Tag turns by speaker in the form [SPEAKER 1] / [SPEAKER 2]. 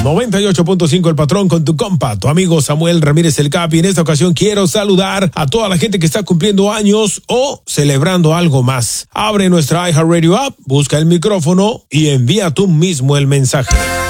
[SPEAKER 1] 98.5 El Patrón con tu compa, tu amigo Samuel Ramírez el Capi. En esta ocasión quiero saludar a toda la gente que está cumpliendo años o celebrando algo más. Abre nuestra iHeartRadio app, busca el micrófono y envía tú mismo el mensaje.